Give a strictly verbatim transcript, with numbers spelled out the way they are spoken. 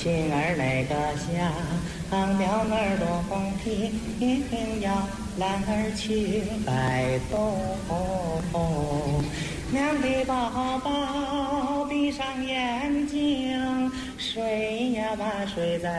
心儿那个响，鸟儿多风停摇，兰儿去摆动。娘的宝宝闭上眼睛，睡呀吧，睡在